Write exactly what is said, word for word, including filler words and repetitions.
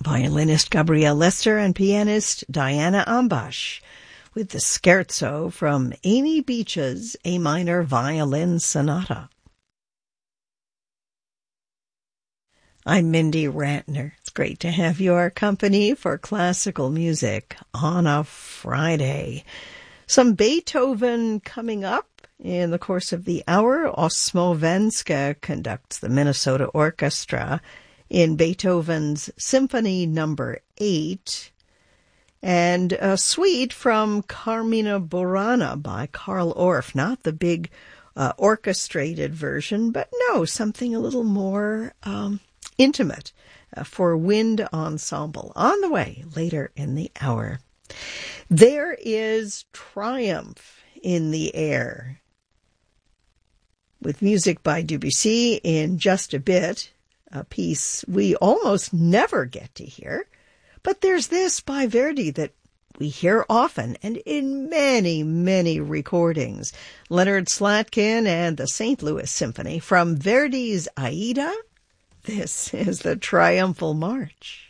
violinist Gabrielle Lester and pianist Diana Ambash with the Scherzo from Amy Beach's A Minor Violin Sonata. I'm Mindy Ratner. It's great to have your company for classical music on a Friday. Some Beethoven coming up in the course of the hour. Osmo Venska conducts the Minnesota Orchestra in Beethoven's Symphony Number Eight, and a suite from Carmina Burana by Carl Orff. Not the big uh, orchestrated version, but no, something a little more um, intimate uh, for wind ensemble. On the way later in the hour. There is triumph in the air, with music by Debussy in just a bit, a piece we almost never get to hear. But there's this by Verdi that we hear often and in many, many recordings. Leonard Slatkin and the Saint Louis Symphony from Verdi's Aida. This is the Triumphal March.